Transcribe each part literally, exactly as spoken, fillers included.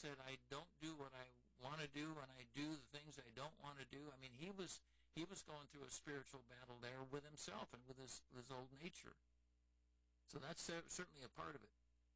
said, I don't do what I want to do, and I do the things I don't want to do. I mean, he was he was going through a spiritual battle there with himself and with his, his old nature. So that's certainly a part of it.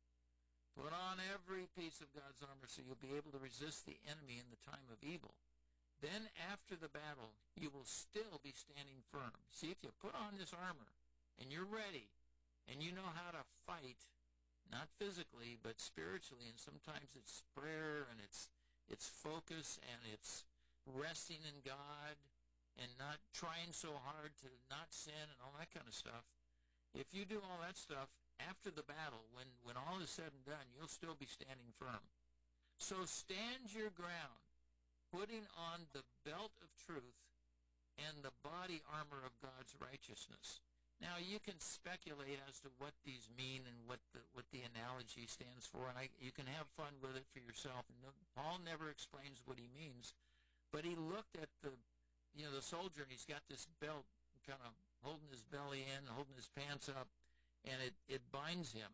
Put on every piece of God's armor so you'll be able to resist the enemy in the time of evil. Then after the battle, you will still be standing firm. See, if you put on this armor and you're ready and you know how to fight, not physically, but spiritually, and sometimes it's prayer and it's it's focus and it's resting in God and not trying so hard to not sin and all that kind of stuff. If you do all that stuff after the battle, when, when all is said and done, you'll still be standing firm. So stand your ground, putting on the belt of truth and the body armor of God's righteousness. Now, you can speculate as to what these mean and what the what the analogy stands for, and I, you can have fun with it for yourself. And Paul never explains what he means, but he looked at the, you know, the soldier, and he's got this belt kind of holding his belly in, holding his pants up, and it, it binds him.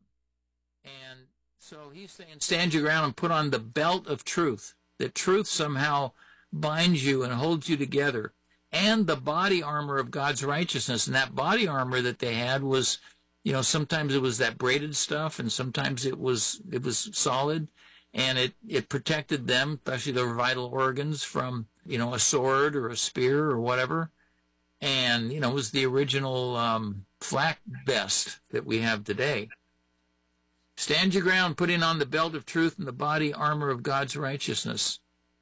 And so he's saying, stand your ground and put on the belt of truth. That truth somehow binds you and holds you together. And the body armor of God's righteousness. And that body armor that they had was, you know, sometimes it was that braided stuff, and sometimes it was it was solid, and it, it protected them, especially their vital organs, from, you know, a sword or a spear or whatever. And, you know, it was the original um, flak vest that we have today. Stand your ground, putting on the belt of truth and the body armor of God's righteousness.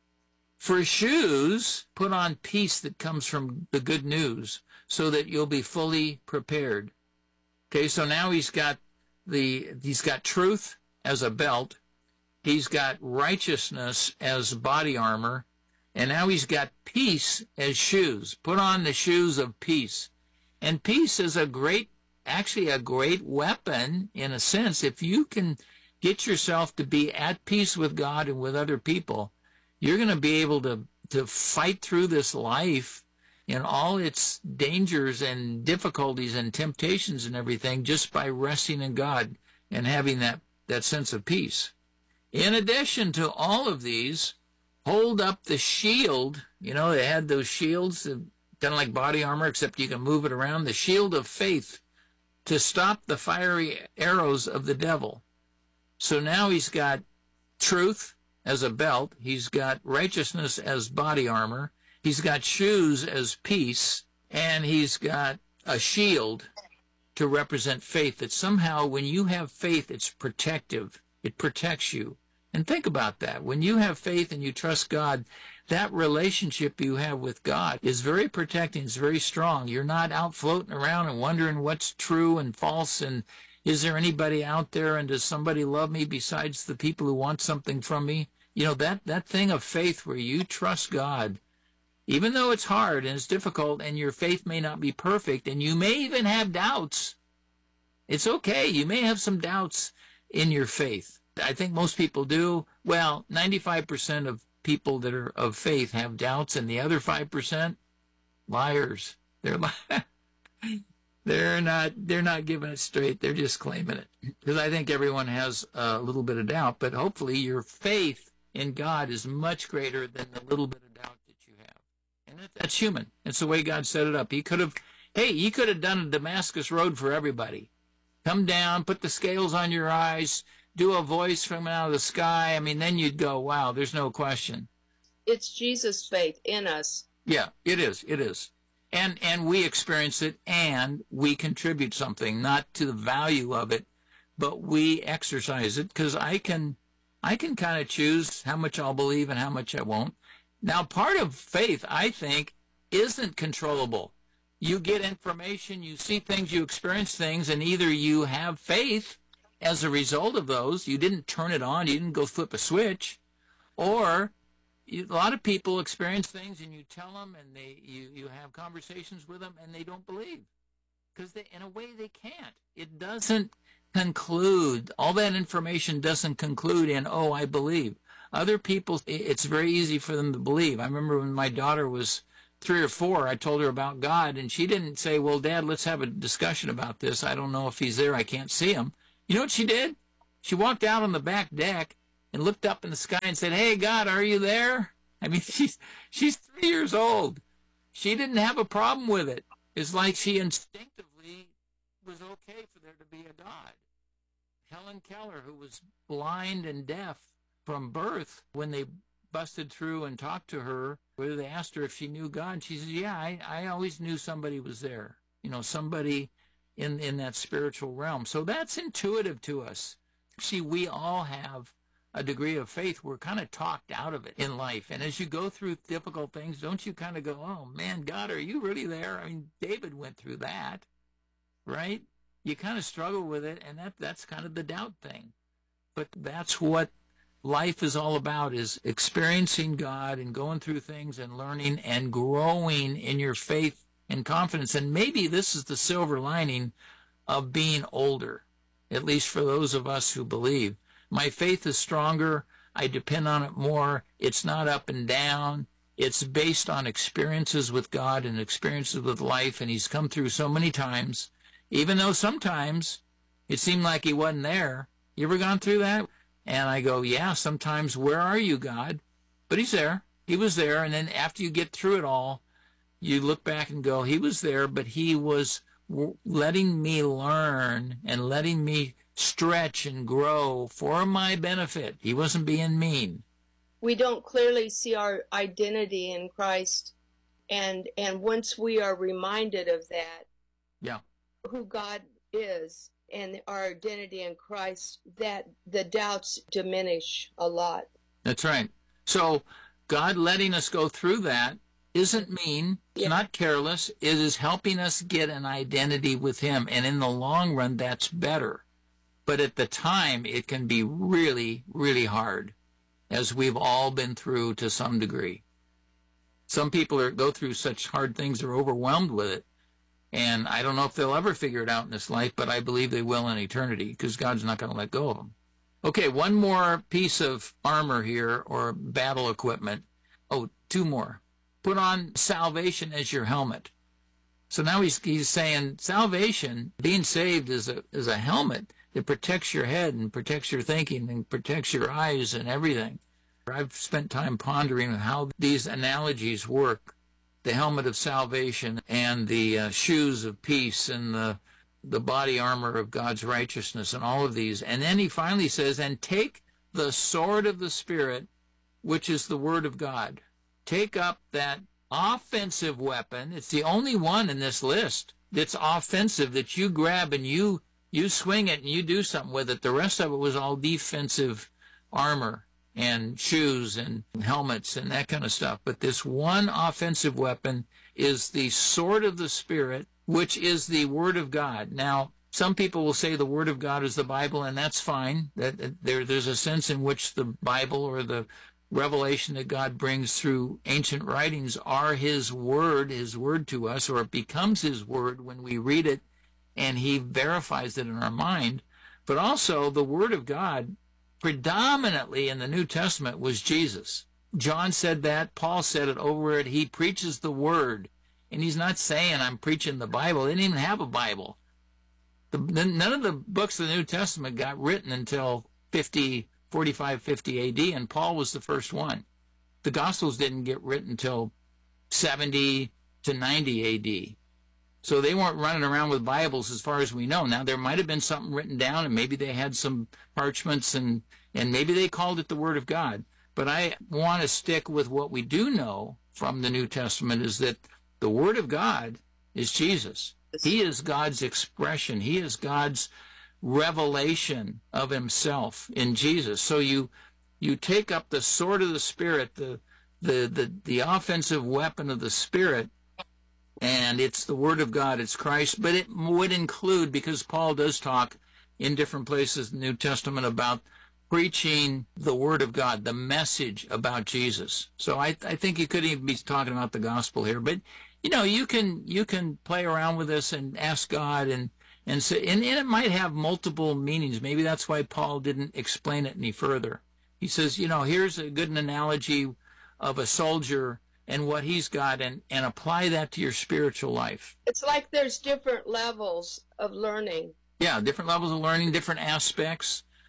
For shoes, put on peace that comes from the good news, so that you'll be fully prepared. Okay, so now he's got the he's got truth as a belt, he's got righteousness as body armor, and now he's got peace as shoes. Put on the shoes of peace. And peace is a great, actually a great weapon in a sense. If you can get yourself to be at peace with God and with other people, you're going to be able to, to fight through this life in all its dangers and difficulties and temptations and everything just by resting in God and having that, that sense of peace. In addition to all of these, hold up the shield. You know, they had those shields, kind of like body armor, except you can move it around. The shield of faith to stop the fiery arrows of the devil. So now he's got truth as a belt. He's got righteousness as body armor. He's got shoes as peace. And he's got a shield to represent faith, that somehow when you have faith, it's protective. It protects you. And think about that. When you have faith and you trust God, that relationship you have with God is very protecting. It's very strong. You're not out floating around and wondering what's true and false, and is there anybody out there, and does somebody love me besides the people who want something from me? You know, that, that thing of faith where you trust God, even though it's hard and it's difficult and your faith may not be perfect and you may even have doubts. It's okay. You may have some doubts in your faith. I think most people do. Well, ninety-five percent of people that are of faith have doubts, and the other five percent, liars. They're li- they're not they're not giving it straight. They're just claiming it. Because I think everyone has a little bit of doubt, but hopefully your faith in God is much greater than the little bit of doubt that you have. And that, that's human. It's the way God set it up. He could have, hey, he could have done a Damascus Road for everybody. Come down, put the scales on your eyes, do a voice from out of the sky. I mean, then you'd go, wow, there's no question. It's Jesus' faith in us. Yeah, it is. It is. And and we experience it, and we contribute something, not to the value of it, but we exercise it, because I can, I can kind of choose how much I'll believe and how much I won't. Now, part of faith, I think, isn't controllable. You get information, you see things, you experience things, and either you have faith as a result of those, you didn't turn it on, you didn't go flip a switch, or you, a lot of people experience things and you tell them, and they you, you have conversations with them, and they don't believe, because in a way they can't. It doesn't conclude. All that information doesn't conclude in, oh, I believe. Other people, it's very easy for them to believe. I remember when my daughter was three or four, I told her about God, and she didn't say, well, Dad, let's have a discussion about this. I don't know if he's there. I can't see him. You know what she did? She walked out on the back deck, and looked up in the sky and said, "Hey, God, are you there?" I mean, she's, she's three years old. She didn't have a problem with it. It's like she instinctively was okay for there to be a God. Helen Keller, who was blind and deaf from birth, when they busted through and talked to her, where they asked her if she knew God, she said, yeah, I, I always knew somebody was there. You know, somebody in, in that spiritual realm. So that's intuitive to us. See, we all have a degree of faith. We're kind of talked out of it in life. And as you go through difficult things, don't you kind of go, oh, man, God, are you really there? I mean, David went through that, right? You kind of struggle with it, and that that's kind of the doubt thing. But that's what life is all about, is experiencing God and going through things and learning and growing in your faith and confidence. And maybe this is the silver lining of being older, at least for those of us who believe. My faith is stronger. I depend on it more. It's not up and down. It's based on experiences with God and experiences with life, and he's come through so many times, even though sometimes it seemed like he wasn't there. You ever gone through that? And I go, yeah, sometimes, where are you, God? But he's there. He was there. And then after you get through it all, you look back and go, he was there, but he was letting me learn and letting me stretch and grow for my benefit. He wasn't being mean. We don't clearly see our identity in Christ. And, and once we are reminded of that, yeah, who God is and our identity in Christ, that the doubts diminish a lot. That's right. So God letting us go through that isn't mean, it's yeah. not careless. It is helping us get an identity with him. And in the long run, that's better. But at the time, it can be really, really hard, as we've all been through to some degree. Some people are, go through such hard things, they're overwhelmed with it. And I don't know if they'll ever figure it out in this life, but I believe they will in eternity, because God's not going to let go of them. Okay, one more piece of armor here, or battle equipment. Oh, two more. Put on salvation as your helmet. So now he's he's saying salvation, being saved, is a is a helmet that protects your head and protects your thinking and protects your eyes and everything. I've spent time pondering how these analogies work. The helmet of salvation and the uh, shoes of peace and the the body armor of God's righteousness and all of these. And then he finally says, and take the sword of the Spirit, which is the word of God. Take up that offensive weapon. It's the only one in this list that's offensive, that you grab and you you swing it and you do something with it. The rest of it was all defensive armor and shoes and helmets and that kind of stuff. But this one offensive weapon is the sword of the Spirit, which is the Word of God. Now, some people will say the Word of God is the Bible, and that's fine. That, that there, there's a sense in which the Bible or the revelation that God brings through ancient writings are his word, his word to us, or it becomes his word when we read it and he verifies it in our mind. But also the word of God predominantly in the New Testament was Jesus. John said that. Paul said it over it. He preaches the word. And he's not saying I'm preaching the Bible. They didn't even have a Bible. The, none of the books of the New Testament got written until fifty, forty-five, fifty A D, and Paul was the first one. The Gospels didn't get written until seventy to ninety A D. So they weren't running around with Bibles as far as we know. Now, there might have been something written down, and maybe they had some parchments, and, and maybe they called it the Word of God. But I want to stick with what we do know from the New Testament, is that the Word of God is Jesus. He is God's expression. He is God's revelation of himself in Jesus. So you you take up the sword of the Spirit, the the the, the offensive weapon of the Spirit, and it's the Word of God, it's Christ, but it would include, because Paul does talk in different places in the New Testament about preaching the Word of God, the message about Jesus. So I, I think you could even be talking about the gospel here. But, you know, you can you can play around with this and ask God, and and say, and, and it might have multiple meanings. Maybe that's why Paul didn't explain it any further. He says, you know, here's a good analogy of a soldier and what he's got, and, and apply that to your spiritual life. It's like there's different levels of learning. Yeah, different levels of learning, different aspects.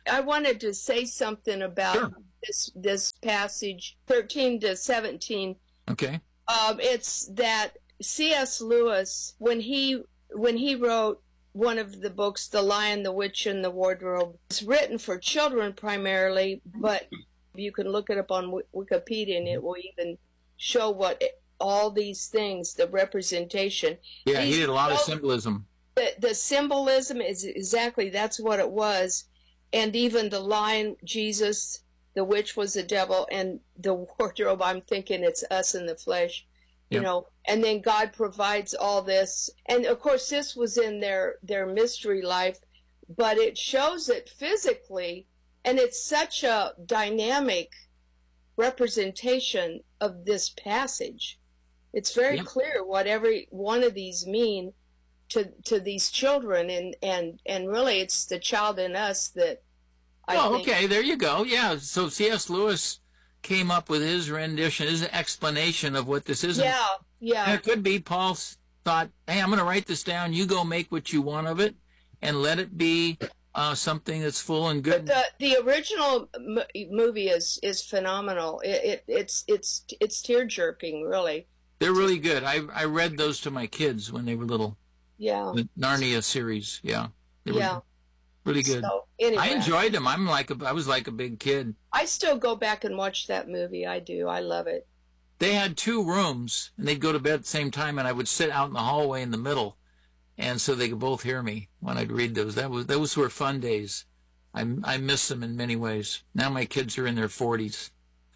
I wanted to say something about Sure. this this passage thirteen to seventeen. Okay. Um, it's that C S Lewis, when he when he wrote one of the books, The Lion, the Witch, and the Wardrobe, it's written for children primarily, but you can look it up on Wikipedia and it will even show what it, all these things, the representation. Yeah, these, he did a lot of symbolism. The, the symbolism is exactly, that's what it was. And even the lion, Jesus, the witch was the devil, and the wardrobe, I'm thinking it's us in the flesh, you Yep. know. And then God provides all this. And of course, this was in their, their mystery life, but it shows it physically. And it's such a dynamic representation of this passage. It's very Yep. clear what every one of these mean to to these children, and and and really it's the child in us that I Oh, think. okay, there you go. Yeah, so C S Lewis came up with his rendition, his explanation of what this is. Yeah, And yeah, it could be Paul s- thought, hey, I'm going to write this down. You go make what you want of it and let it be uh, something that's full and but good. the the original m- movie is is phenomenal. It, it it's it's it's tear jerking, really. They're really good. I I read those to my kids when they were little. Yeah, The Narnia series, yeah. They were yeah. really good. So anyway, I enjoyed them. I'm like a, I was like a big kid. I still go back and watch that movie. I do. I love it. They had two rooms, and they'd go to bed at the same time, and I would sit out in the hallway in the middle, and so they could both hear me when I'd read those. That was those were fun days. I I miss them in many ways. Now my kids are in their forties.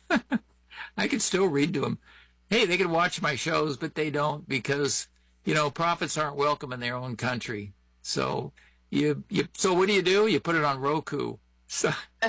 I could still read to them. Hey, they could watch my shows, but they don't because you know prophets aren't welcome in their own country. So you you so what do you do? You put it on Roku. So.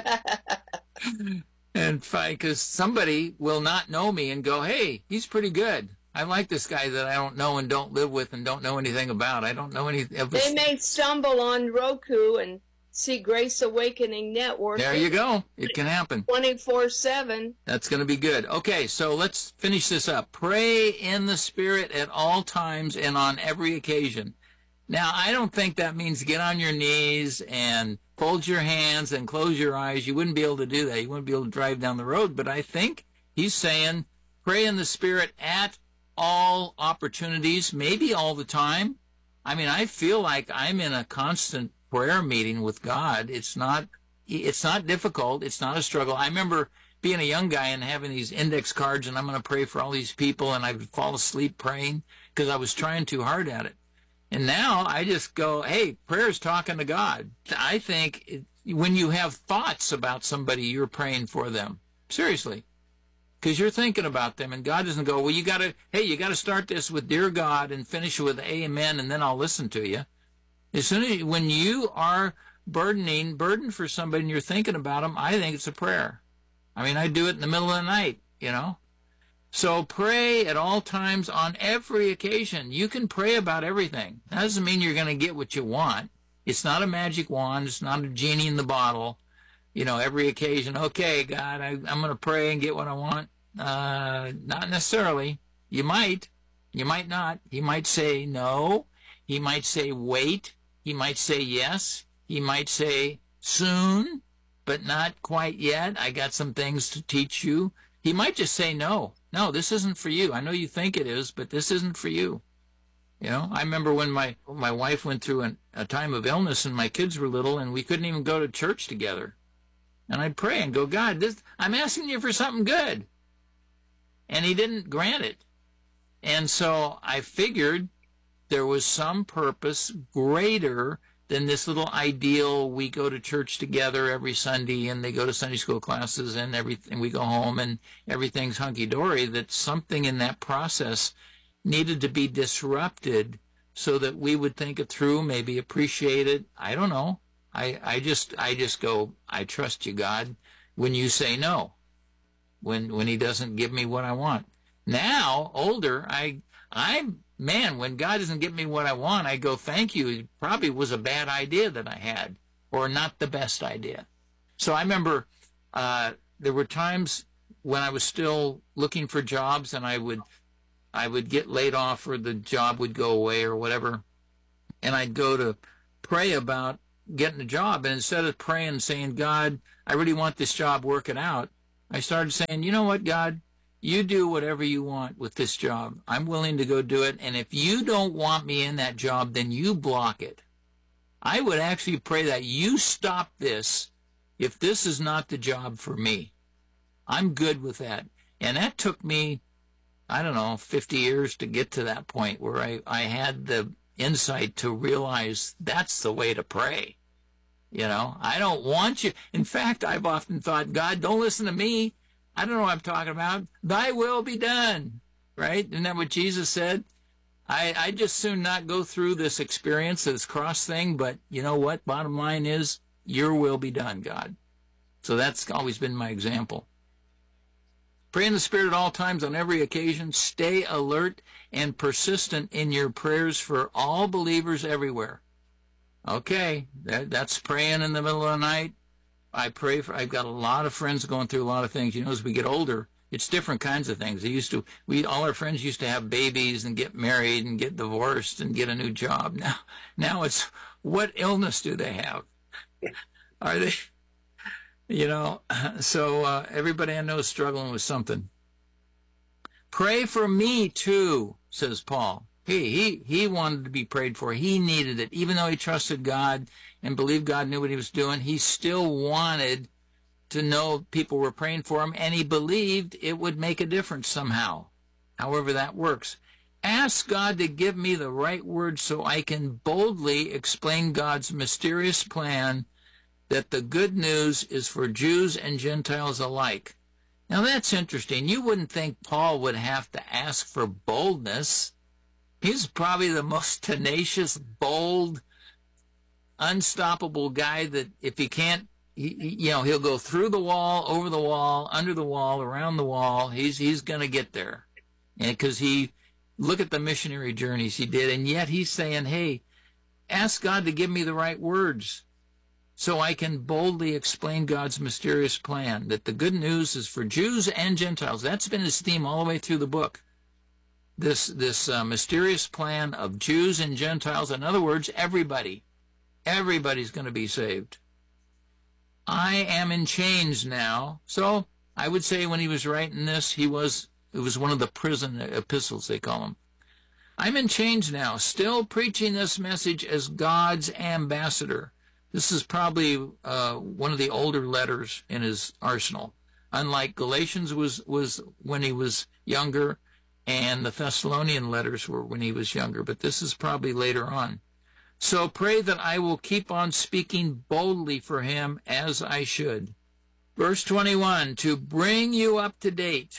And fine, because somebody will not know me and go, hey, he's pretty good. I like this guy that I don't know and don't live with and don't know anything about. I don't know any of They this. may stumble on Roku and see Grace Awakening Network. There you go. It can happen. twenty-four seven. That's going to be good. Okay, so let's finish this up. Pray in the Spirit at all times and on every occasion. Now, I don't think that means get on your knees and fold your hands and close your eyes. You wouldn't be able to do that. You wouldn't be able to drive down the road. But I think he's saying pray in the Spirit at all opportunities, maybe all the time. I mean, I feel like I'm in a constant prayer meeting with God. It's not, it's not difficult. It's not a struggle. I remember being a young guy and having these index cards, and I'm going to pray for all these people, and I would fall asleep praying because I was trying too hard at it. And now I just go, hey, prayer's talking to God. I think it, when you have thoughts about somebody, you're praying for them. Seriously. Because you're thinking about them, and God doesn't go, well, you got to, hey, you got to start this with dear God and finish it with amen, and then I'll listen to you. As soon as, when you are burdening, burden for somebody and you're thinking about them, I think it's a prayer. I mean, I do it in the middle of the night, you know. So pray at all times on every occasion. You can pray about everything. That doesn't mean you're going to get what you want. It's not a magic wand. It's not a genie in the bottle. You know, every occasion, okay, God, I, I'm going to pray and get what I want. Uh, not necessarily. You might. You might not. He might say no. He might say wait. He might say yes. He might say soon, but not quite yet. I got some things to teach you. He might just say no. No, this isn't for you. I know you think it is, but this isn't for you. You know, I remember when my my wife went through an, a time of illness and my kids were little and we couldn't even go to church together. And I'd pray and go, God, this, I'm asking you for something good. And he didn't grant it. And so I figured there was some purpose greater than this little ideal. We go to church together every Sunday and they go to Sunday school classes and everything. We go home and everything's hunky-dory. That something in that process needed to be disrupted so that we would think it through, maybe appreciate it. I don't know. I, I just I just go, I trust you, God, when you say no, when when he doesn't give me what I want. Now, older, I I'm man, when God doesn't give me what I want, I go, thank you. It probably was a bad idea that I had, or not the best idea. So I remember uh, there were times when I was still looking for jobs, and I would I would get laid off, or the job would go away, or whatever, and I'd go to pray about getting a job. And instead of praying and saying, God, I really want this job working out, I started saying, you know what, God, you do whatever you want with this job. I'm willing to go do it. And if you don't want me in that job, then you block it. I would actually pray that you stop this if this is not the job for me. I'm good with that. And that took me, I don't know, fifty years to get to that point where I, I had the insight to realize that's the way to pray. You know, I don't want you. In fact, I've often thought, God, don't listen to me. I don't know what I'm talking about. Thy will be done. Right? Isn't that what Jesus said? I, I just soon not go through this experience, this cross thing, but you know what? Bottom line is, your will be done, God. So that's always been my example. Pray in the Spirit at all times, on every occasion. Stay alert and persistent in your prayers for all believers everywhere. Okay, that, that's praying in the middle of the night. I pray for, I've got a lot of friends going through a lot of things. You know, as we get older, it's different kinds of things. They used to, we, all our friends used to have babies and get married and get divorced and get a new job. Now, now it's, what illness do they have? Are they, you know, so uh, everybody I know is struggling with something. Pray for me too, says Paul. He, he, he wanted to be prayed for. He needed it. Even though he trusted God and believed God knew what he was doing, he still wanted to know people were praying for him, and he believed it would make a difference somehow, however that works. Ask God to give me the right words so I can boldly explain God's mysterious plan that the good news is for Jews and Gentiles alike. Now that's interesting. You wouldn't think Paul would have to ask for boldness. He's probably the most tenacious, bold, unstoppable guy that if he can't, he, you know, he'll go through the wall, over the wall, under the wall, around the wall. He's he's going to get there. And because he, look at the missionary journeys he did, and yet he's saying, hey, ask God to give me the right words so I can boldly explain God's mysterious plan, that the good news is for Jews and Gentiles. That's been his theme all the way through the book. This, this uh, mysterious plan of Jews and Gentiles. In other words, everybody. Everybody's going to be saved. I am in chains now. So I would say when he was writing this, he was, it was one of the prison epistles, they call them. I'm in chains now, still preaching this message as God's ambassador. This is probably uh, one of the older letters in his arsenal. Unlike Galatians was, was when he was younger, and the Thessalonian letters were when he was younger, but this is probably later on. So pray that I will keep on speaking boldly for him as I should. Verse twenty-one, to bring you up to date,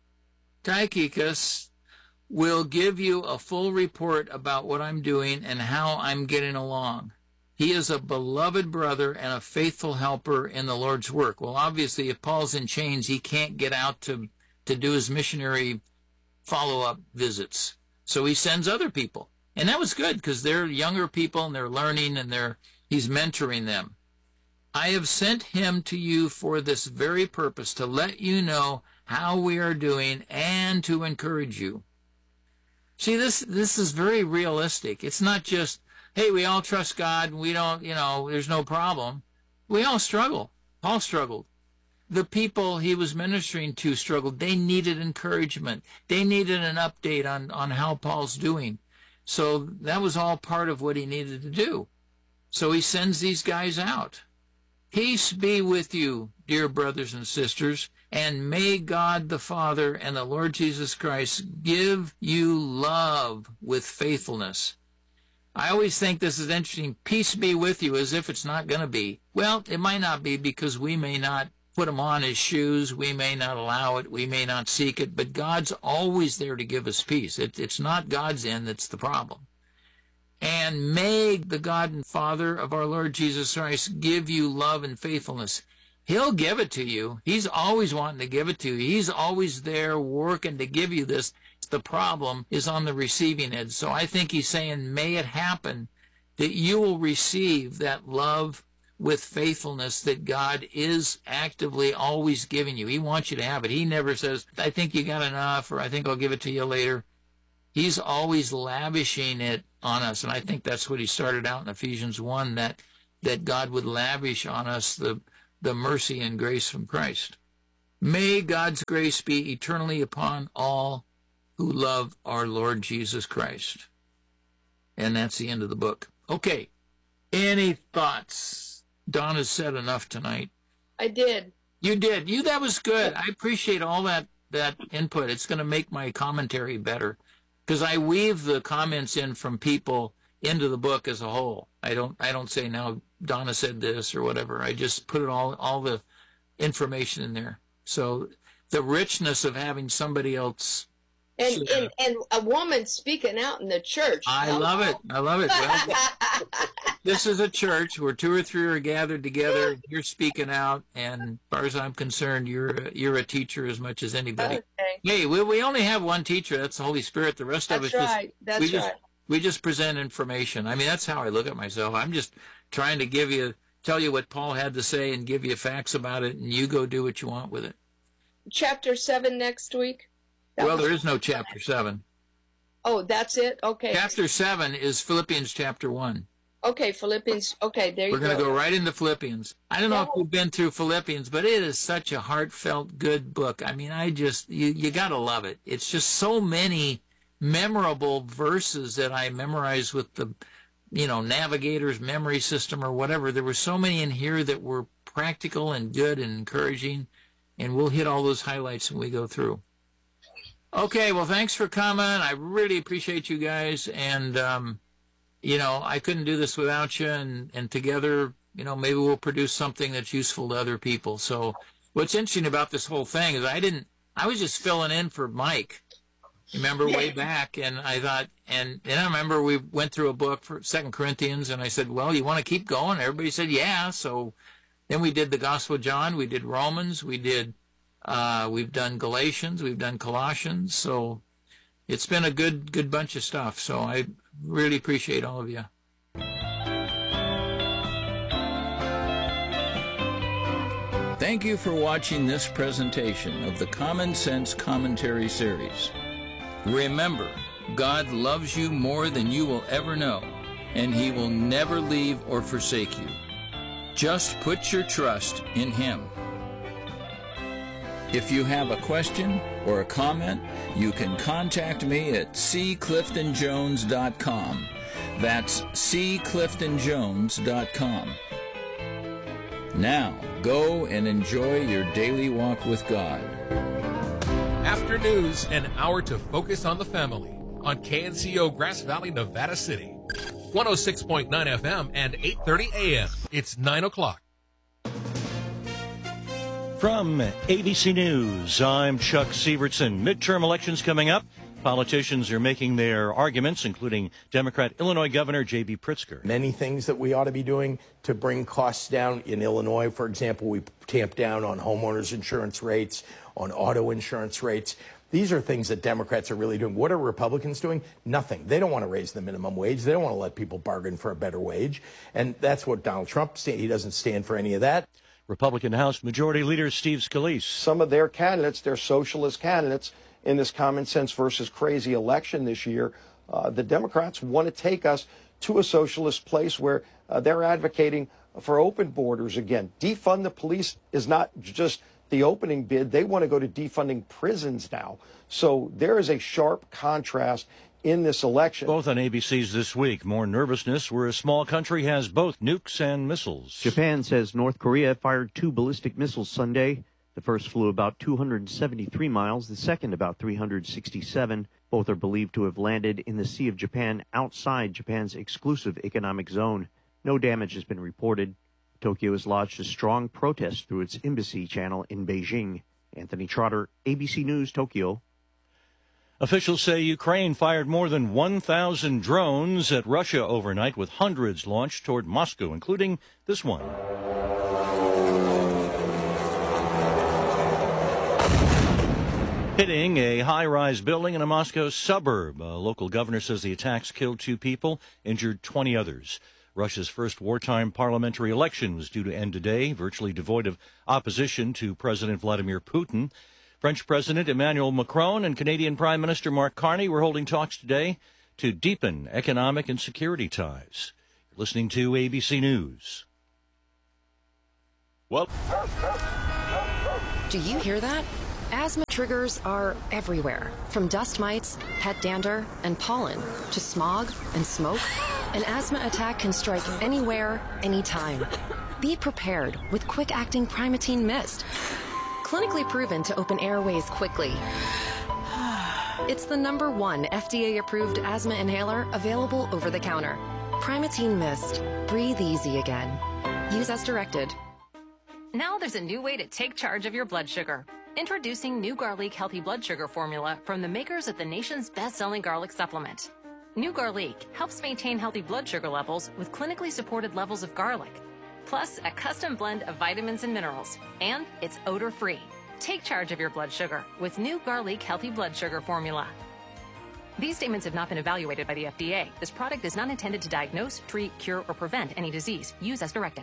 Tychicus will give you a full report about what I'm doing and how I'm getting along. He is a beloved brother and a faithful helper in the Lord's work. Well, obviously, if Paul's in chains, he can't get out to, to do his missionary follow-up visits. So he sends other people. And that was good because they're younger people and they're learning and they're he's mentoring them. I have sent him to you for this very purpose, to let you know how we are doing and to encourage you. See, this this is very realistic. It's not just, hey, we all trust God and we don't, you know, there's no problem. We all struggle. Paul struggled. The people he was ministering to struggled. They needed encouragement. They needed an update on, on how Paul's doing. So that was all part of what he needed to do. So he sends these guys out. Peace be with you, dear brothers and sisters, and may God the Father and the Lord Jesus Christ give you love with faithfulness. I always think this is interesting. Peace be with you, as if it's not going to be. Well, it might not be because we may not put him on his shoes. We may not allow it. We may not seek it. But God's always there to give us peace. It, it's not God's end that's the problem. And may the God and Father of our Lord Jesus Christ give you love and faithfulness. He'll give it to you. He's always wanting to give it to you. He's always there working to give you this. The problem is on the receiving end. So I think he's saying, may it happen that you will receive that love with faithfulness that God is actively always giving you. He wants you to have it. He never says, I think you got enough, or I think I'll give it to you later. He's always lavishing it on us. And I think that's what he started out in Ephesians one, that that God would lavish on us the, the mercy and grace from Christ. May God's grace be eternally upon all who love our Lord Jesus Christ. And that's the end of the book. Okay. Any thoughts? Dawn has said enough tonight. I did. You did. You, that was good. I appreciate all that, that input. It's going to make my commentary better because I weave the comments in from people into the book as a whole. I don't, I don't say now Donna said this or whatever. I just put it all, all the information in there. So the richness of having somebody else. And, and and a woman speaking out in the church. I oh. love it. I love it. Well, this is a church where two or three are gathered together. You're speaking out, and as far as I'm concerned, you're a, you're a teacher as much as anybody. Okay. Hey, we we only have one teacher. That's the Holy Spirit. The rest that's of us right. just that's we right. just we just present information. I mean, that's how I look at myself. I'm just trying to give you tell you what Paul had to say and give you facts about it, and you go do what you want with it. Chapter seven next week. That well, there is no chapter seven. Oh, that's it? Okay. Chapter seven is Philippians chapter one. Okay, Philippians. Okay, there you We're go. We're going to go right into Philippians. I don't know if you've been through Philippians, but it is such a heartfelt, good book. I mean, I just, you, you got to love it. It's just so many memorable verses that I memorized with the, you know, Navigator's memory system or whatever. There were so many in here that were practical and good and encouraging, and we'll hit all those highlights when we go through. Okay, well, thanks for coming. I really appreciate you guys. And, um, you know, I couldn't do this without you. And, and together, you know, maybe we'll produce something that's useful to other people. So what's interesting about this whole thing is I didn't, I was just filling in for Mike, remember, way back. And I thought, and, and I remember we went through a book for Second Corinthians, and I said, well, you want to keep going? Everybody said, yeah. So then we did the Gospel of John. We did Romans. We did Uh, we've done Galatians, we've done Colossians, so it's been a good, good bunch of stuff. So I really appreciate all of you. Thank you for watching this presentation of the Common Sense Commentary Series. Remember, God loves you more than you will ever know, and He will never leave or forsake you. Just put your trust in Him. If you have a question or a comment, you can contact me at c clifton jones dot com. That's c clifton jones dot com. Now, go and enjoy your daily walk with God. After news, an hour to focus on the family on K N C O Grass Valley, Nevada City. one oh six point nine F M and eight thirty A M. It's nine o'clock. From A B C News, I'm Chuck Sievertson. Midterm elections coming up. Politicians are making their arguments, including Democrat Illinois Governor J B Pritzker. Many things that we ought to be doing to bring costs down. In Illinois, for example, we tamped down on homeowners insurance rates, on auto insurance rates. These are things that Democrats are really doing. What are Republicans doing? Nothing. They don't want to raise the minimum wage. They don't want to let people bargain for a better wage. And that's what Donald Trump stands. He doesn't stand for any of that. Republican House Majority Leader Steve Scalise. Some of their candidates, their socialist candidates, in this common sense versus crazy election this year, uh, the Democrats want to take us to a socialist place where uh, they're advocating for open borders again. Defund the police is not just the opening bid. They want to go to defunding prisons now. So there is a sharp contrast in this election. Both on A B C's This Week. More nervousness where a small country has both nukes and missiles. Japan says North Korea fired two ballistic missiles Sunday. The first flew about two hundred seventy-three miles, the second about three hundred sixty-seven. Both are believed to have landed in the Sea of Japan outside Japan's exclusive economic zone. No damage has been reported. Tokyo has lodged a strong protest through its embassy channel in Beijing. Anthony Trotter, A B C News, Tokyo. Officials say Ukraine fired more than one thousand drones at Russia overnight, with hundreds launched toward Moscow, including this one. Hitting a high-rise building in a Moscow suburb. A local governor says the attacks killed two people, injured twenty others. Russia's first wartime parliamentary election was due to end today, virtually devoid of opposition to President Vladimir Putin. French President Emmanuel Macron and Canadian Prime Minister Mark Carney were holding talks today to deepen economic and security ties. You're listening to A B C News. Well, do you hear that? Asthma triggers are everywhere, from dust mites, pet dander, and pollen, to smog and smoke. An asthma attack can strike anywhere, anytime. Be prepared with quick-acting Primatene Mist. Clinically proven to open airways quickly. It's the number one F D A-approved asthma inhaler available over the counter. Primatene Mist. Breathe easy again. Use as directed. Now there's a new way to take charge of your blood sugar. Introducing new Garlic Healthy Blood Sugar Formula from the makers of the nation's best-selling garlic supplement. New Garlic helps maintain healthy blood sugar levels with clinically supported levels of garlic, plus a custom blend of vitamins and minerals, and it's odor-free. Take charge of your blood sugar with new Garlic Healthy Blood Sugar Formula. These statements have not been evaluated by the F D A. This product is not intended to diagnose, treat, cure, or prevent any disease. Use as directed.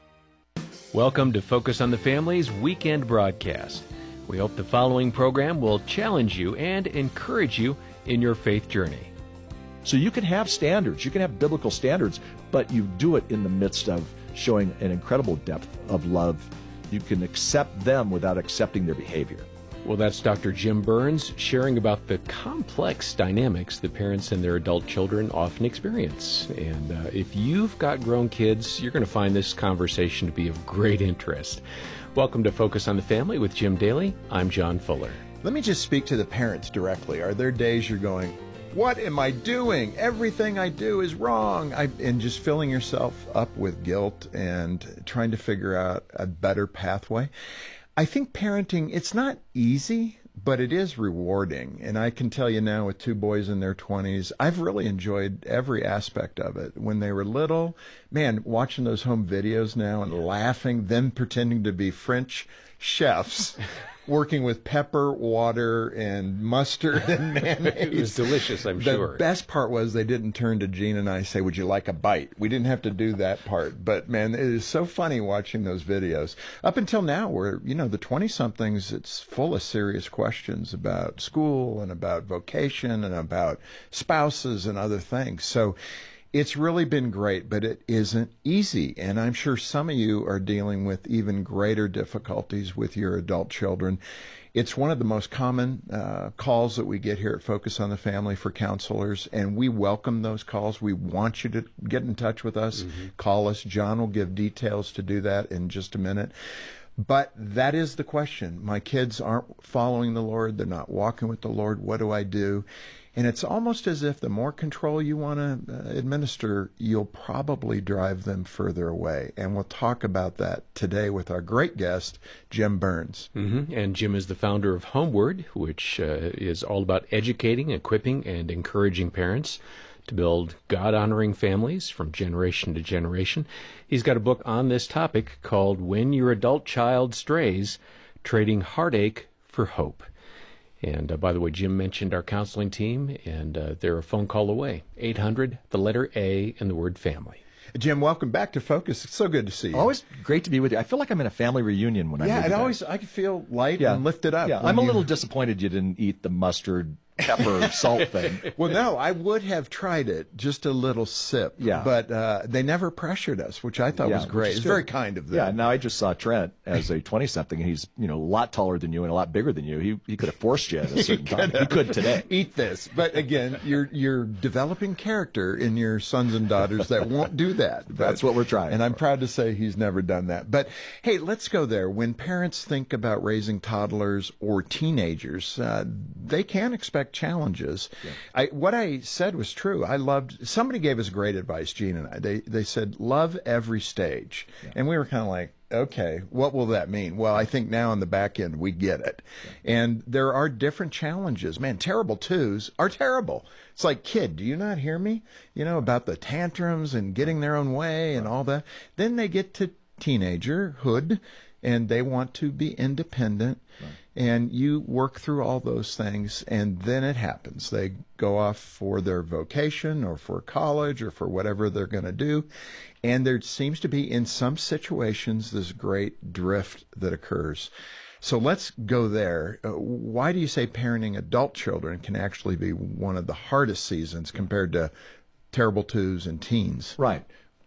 Welcome to Focus on the Family's weekend broadcast. We hope the following program will challenge you and encourage you in your faith journey. So you can have standards, you can have biblical standards, but you do it in the midst of showing an incredible depth of love. You can accept them without accepting their behavior. Well, that's Doctor Jim Burns sharing about the complex dynamics that parents and their adult children often experience. And uh, if you've got grown kids, you're going to find this conversation to be of great interest. Welcome to Focus on the Family with Jim Daly. I'm John Fuller. Let me just speak to the parents directly. Are there days you're going, what am I doing? Everything I do is wrong. I, and just filling yourself up with guilt and trying to figure out a better pathway. I think parenting, it's not easy, but it is rewarding. And I can tell you now with two boys in their twenties, I've really enjoyed every aspect of it. When they were little, man, watching those home videos now and laughing, them pretending to be French chefs, working with pepper, water, and mustard and mayonnaise. It was delicious, I'm the sure. The best part was they didn't turn to Gene and I and say, would you like a bite? We didn't have to do that part. But, man, it is so funny watching those videos. Up until now, where, you know, the twenty-somethings, it's full of serious questions about school and about vocation and about spouses and other things. So it's really been great, but it isn't easy. And I'm sure some of you are dealing with even greater difficulties with your adult children. It's one of the most common uh, calls that we get here at Focus on the Family for counselors, and we welcome those calls. We want you to get in touch with us. Mm-hmm. Call us. John will give details to do that in just a minute. But that is the question. My kids aren't following the Lord. They're not walking with the Lord. What do I do? And it's almost as if the more control you want to uh, administer, you'll probably drive them further away. And we'll talk about that today with our great guest, Jim Burns. Mm-hmm. And Jim is the founder of Homeward, which uh, is all about educating, equipping, and encouraging parents to build God-honoring families from generation to generation. He's got a book on this topic called When Your Adult Child Strays, Trading Heartache for Hope. And uh, by the way, Jim mentioned our counseling team, and uh, they're a phone call away. eight hundred, the letter A, and the word family. Jim, welcome back to Focus. It's so good to see you. Always great to be with you. I feel like I'm in a family reunion when yeah, I'm with you. Yeah, it guys. always, I can feel light yeah. and lifted up. Yeah, I'm you... a little disappointed you didn't eat the mustard, pepper, salt thing. Well, no, I would have tried it, just a little sip. Yeah. But uh, they never pressured us, which I thought yeah, was great. It's good. very kind of them. Yeah, now I just saw Trent as a twenty-something, and he's, you know, a lot taller than you and a lot bigger than you. He he could have forced you at a certain time. He could today. Eat this. But again, you're you're developing character in your sons and daughters that won't do that. But, That's what we're trying. And I'm proud to say he's never done that. But hey, let's go there. When parents think about raising toddlers or teenagers, uh, they can expect challenges. Yeah. I, what I said was true. I loved, somebody gave us great advice, Gene and I. They, they said, love every stage. Yeah. And we were kind of like, okay, what will that mean? Well, I think now on the back end, we get it. Yeah. And there are different challenges. Man, terrible twos are terrible. It's like, kid, do you not hear me? You know, about the tantrums and getting their own way and all that. Then they get to teenagerhood and they want to be independent. Right. And you work through all those things, and then it happens. They go off for their vocation or for college or for whatever they're going to do. And there seems to be, in some situations, this great drift that occurs. So let's go there. Uh, why do you say parenting adult children can actually be one of the hardest seasons compared to terrible twos and teens? Right.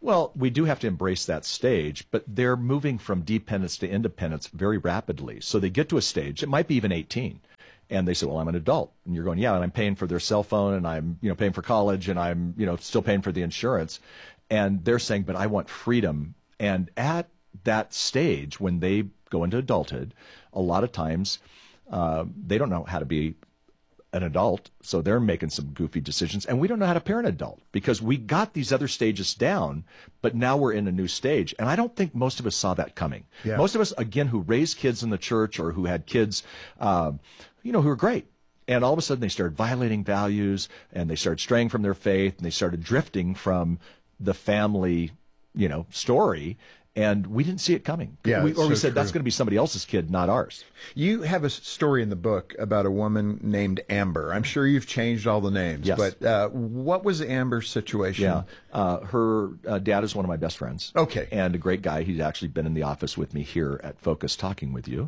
Well, we do have to embrace that stage, but they're moving from dependence to independence very rapidly. So they get to a stage, it might be even eighteen, and they say, well, I'm an adult. And you're going, yeah, and I'm paying for their cell phone, and I'm, you know, paying for college, and I'm, you know, still paying for the insurance. And they're saying, but I want freedom. And at that stage, when they go into adulthood, a lot of times uh, they don't know how to be an adult, so they're making some goofy decisions, and we don't know how to parent an adult because we got these other stages down, but now we're in a new stage, and I don't think most of us saw that coming. Yeah. Most of us, again, who raised kids in the church or who had kids, uh, you know, who were great, and all of a sudden they started violating values, and they started straying from their faith, and they started drifting from the family, you know, story. And we didn't see it coming. Yeah, we, or so we said, true. that's going to be somebody else's kid, not ours. You have a story in the book about a woman named Amber. I'm sure you've changed all the names. Yes. But uh, what was Amber's situation? Yeah. Uh, her uh, dad is one of my best friends. Okay. And a great guy. He's actually been in the office with me here at Focus talking with you.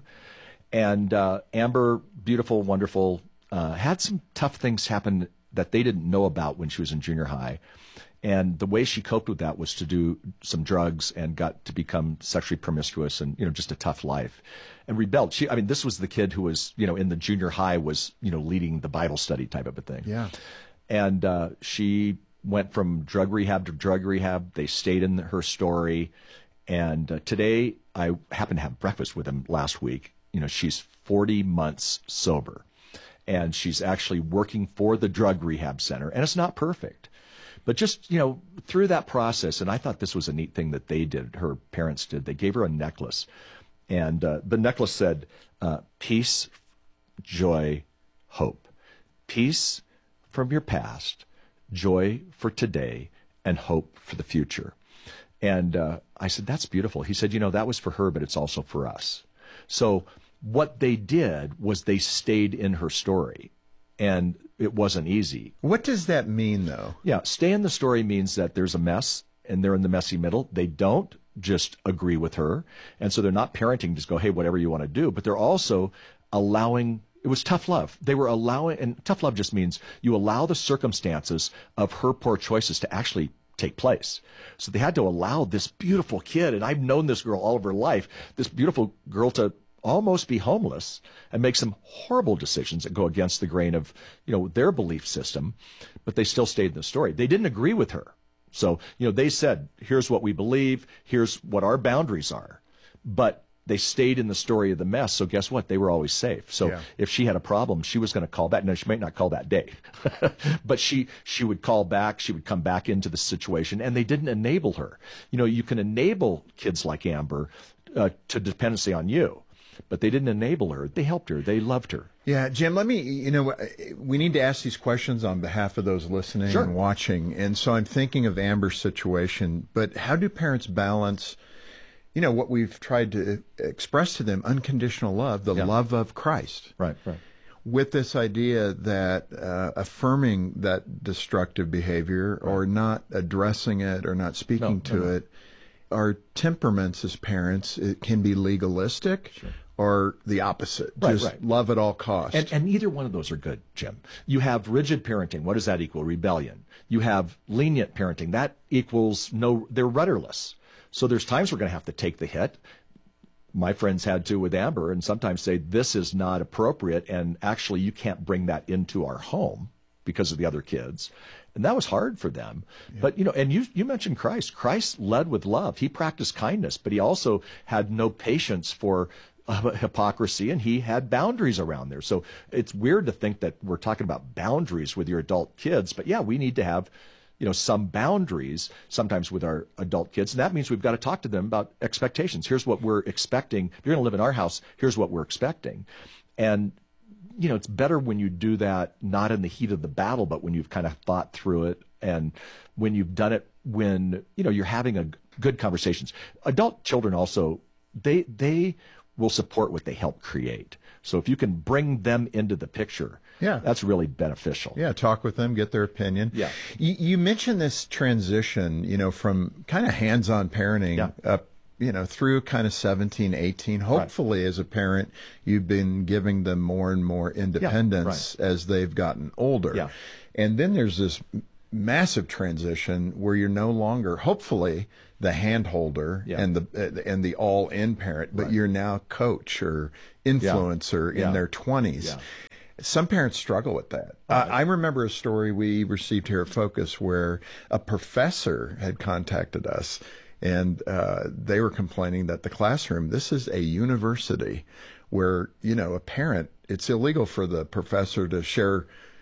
And uh, Amber, beautiful, wonderful, uh, had some tough things happen that they didn't know about when she was in junior high. And the way she coped with that was to do some drugs and got to become sexually promiscuous and, you know, just a tough life and rebelled. She, I mean, this was the kid who was, you know, in the junior high was, you know, leading the Bible study type of a thing. Yeah. And uh, she went from drug rehab to drug rehab. They stayed in her story. And uh, today I happened to have breakfast with him last week. You know, she's forty months sober and she's actually working for the drug rehab center. And it's not perfect. But just, you know, through that process, and I thought this was a neat thing that they did, her parents did, they gave her a necklace. And uh, the necklace said, uh, peace, joy, hope. Peace from your past, joy for today, and hope for the future. And uh, I said, that's beautiful. He said, you know, that was for her, but it's also for us. So what they did was they stayed in her story. And it wasn't easy. What does that mean, though? Yeah, stay in the story means that there's a mess, and they're in the messy middle. They don't just agree with her. And so they're not parenting, just go, hey, whatever you want to do. But they're also allowing, it was tough love. They were allowing, and tough love just means you allow the circumstances of her poor choices to actually take place. So they had to allow this beautiful kid, and I've known this girl all of her life, this beautiful girl to almost be homeless and make some horrible decisions that go against the grain of, you know, their belief system, but they still stayed in the story. They didn't agree with her. So, you know, they said, here's what we believe, here's what our boundaries are. But they stayed in the story of the mess. So guess what? They were always safe. So Yeah. if she had a problem, she was going to call back. Now, she might not call that day, but she, she would call back. She would come back into the situation, and they didn't enable her. You know, you can enable kids like Amber uh, to dependency on you. But they didn't enable her. They helped her. They loved her. Yeah, Jim, let me, you know, we need to ask these questions on behalf of those listening Sure. and watching. And so I'm thinking of Amber's situation, but how do parents balance, you know, what we've tried to express to them, unconditional love, the Yeah. love of Christ, Right, right. with this idea that uh, affirming that destructive behavior or not addressing it or not speaking No, to no, no. it, our temperaments as parents, it can be legalistic. Sure. Or the opposite, Right, just right. love at all costs. And, and neither one of those are good, Jim. You have rigid parenting. What does that equal? Rebellion. You have lenient parenting. That equals no, they're rudderless. So there's times we're going to have to take the hit. My friends had to with Amber, and sometimes say, this is not appropriate, and actually you can't bring that into our home because of the other kids. And that was hard for them. Yeah. But, you know, and you, you mentioned Christ. Christ led with love. He practiced kindness, but he also had no patience for uh, hypocrisy, and he had boundaries around there. So it's weird to think that we're talking about boundaries with your adult kids, but yeah, we need to have, you know, some boundaries sometimes with our adult kids. And that means we've got to talk to them about expectations. Here's what we're expecting. If you're going to live in our house, here's what we're expecting. And, you know, it's better when you do that, not in the heat of the battle, but when you've kind of thought through it, and when you've done it, when, you know, you're having a good conversations. Adult children also, they, they will support what they help create. So if you can bring them into the picture, yeah, that's really beneficial. Yeah, talk with them, get their opinion. Yeah. You, you mentioned this transition, you know, from kind of hands-on parenting Yeah. up, you know, through kind of seventeen, eighteen. Hopefully, right. As a parent, you've been giving them more and more independence yeah, right. as they've gotten older. Yeah. And then there's this massive transition where you're no longer, hopefully, the hand holder yeah. and the uh, and the all in parent, but right. you're now coach or influencer yeah. in yeah. their twenties. Yeah. Some parents struggle with that. Right. Uh, I remember a story we received here at Focus where a professor had contacted us, and uh, they were complaining that the classroom, this is a university where, you know, a parent, it's illegal for the professor to share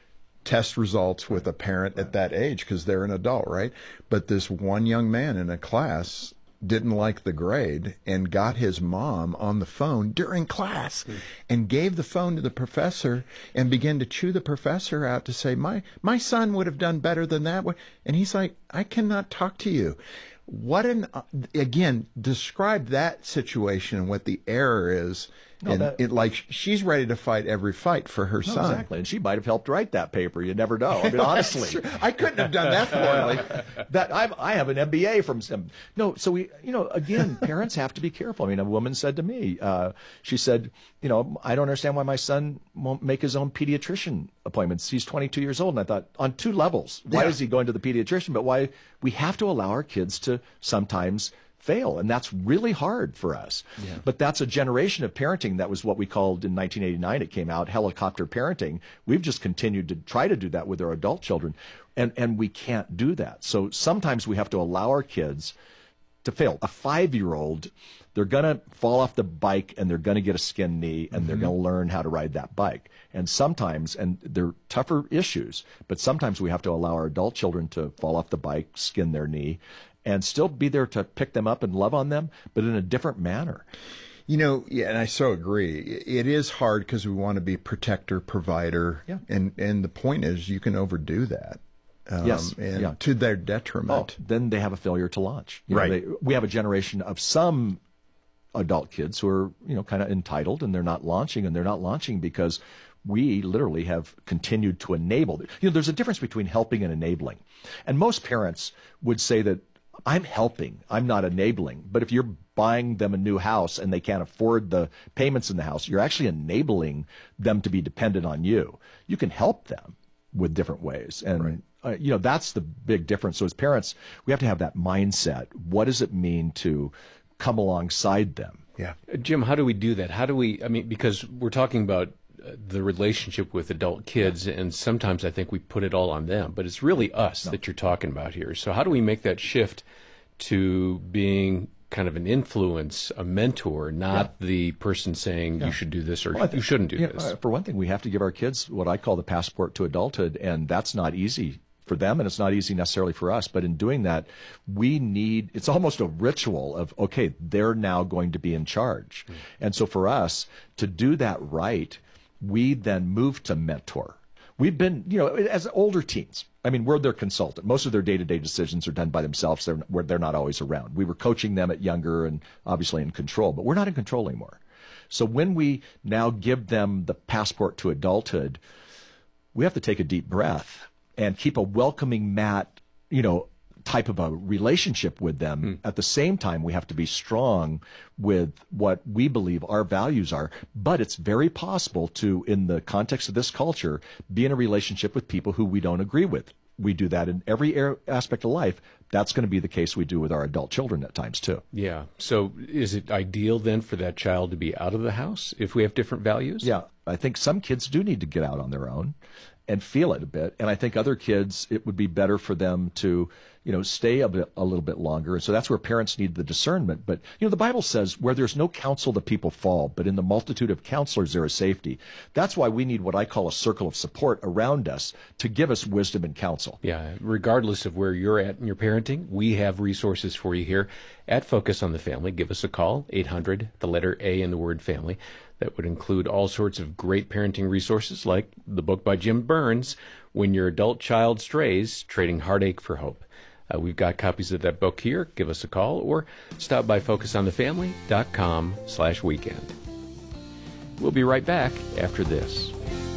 test results with a parent at that age because they're an adult, right? But this one young man in a class didn't like the grade and got his mom on the phone during class mm. and gave the phone to the professor and began to chew the professor out to say, my my son would have done better than that. And he's like, I cannot talk to you. What an, uh, again, describe that situation and what the error is. No, and that, it like she's ready to fight every fight for her no, son. Exactly, and she might have helped write that paper. You never know. I mean, honestly, I couldn't have done that poorly. that I, I have an M B A from some. No, so we, you know, again, parents have to be careful. I mean, a woman said to me, uh, she said, you know, I don't understand why my son won't make his own pediatrician appointments. He's twenty-two years old, and I thought, on two levels, why yeah. is he going to the pediatrician? But why we have to allow our kids to sometimes fail, and that's really hard for us. Yeah. But that's a generation of parenting. That was what we called in nineteen eighty-nine. It came out helicopter parenting. We've just continued to try to do that with our adult children, and and we can't do that. So sometimes we have to allow our kids to fail. A five-year-old, they're gonna fall off the bike and they're gonna get a skinned knee, and mm-hmm. they're gonna learn how to ride that bike. And sometimes, and they're tougher issues, but sometimes we have to allow our adult children to fall off the bike, skin their knee, and still be there to pick them up and love on them, but in a different manner. You know, yeah, and I so agree. It is hard because we want to be protector, provider, yeah. and and the point is you can overdo that. Um, yes, and yeah. to their detriment. Oh, then they have a failure to launch. You right. know, they, we have a generation of some adult kids who are, you know, kind of entitled, and they're not launching, and they're not launching because we literally have continued to enable. You know, there's a difference between helping and enabling. And most parents would say that I'm helping, I'm not enabling. But if you're buying them a new house and they can't afford the payments in the house, you're actually enabling them to be dependent on you. You can help them with different ways. And, right. uh, you know, that's the big difference. So as parents, we have to have that mindset. What does it mean to come alongside them? Yeah. Jim, how do we do that? How do we, I mean, because we're talking about the relationship with adult kids, and sometimes I think we put it all on them, but it's really us no. that you're talking about here. So how do we make that shift to being kind of an influence, a mentor, not yeah. the person saying yeah. you should do this or well, think, you shouldn't do you this? Know, for one thing, we have to give our kids what I call the passport to adulthood, and that's not easy for them, and it's not easy necessarily for us. But in doing that, we need, it's almost a ritual of, okay, they're now going to be in charge. Mm. And so for us to do that right, we then move to mentor. We've been, you know, as older teens, I mean, we're their consultant. Most of their day-to-day decisions are done by themselves. They're, they're not always around. We were coaching them at younger and obviously in control, but we're not in control anymore. So when we now give them the passport to adulthood, we have to take a deep breath and keep a welcoming mat, you know, type of a relationship with them. Mm. At the same time, we have to be strong with what we believe our values are. But it's very possible to, in the context of this culture, be in a relationship with people who we don't agree with. We do that in every aspect of life. That's going to be the case we do with our adult children at times, too. Yeah. So is it ideal then for that child to be out of the house if we have different values? Yeah. I think some kids do need to get out on their own and feel it a bit. And I think other kids, it would be better for them to, you know, stay a bit, a little bit longer. And so that's where parents need the discernment. But, you know, the Bible says where there's no counsel, the people fall, but in the multitude of counselors, there is safety. That's why we need what I call a circle of support around us to give us wisdom and counsel. Yeah. Regardless of where you're at in your parenting, we have resources for you here at Focus on the Family. Give us a call, eight hundred, the letter A in the word family. That would include all sorts of great parenting resources like the book by Jim Burns, When Your Adult Child Strays, Trading Heartache for Hope. Uh, we've got copies of that book here. Give us a call or stop by focus on the family dot com slash weekend. We'll be right back after this.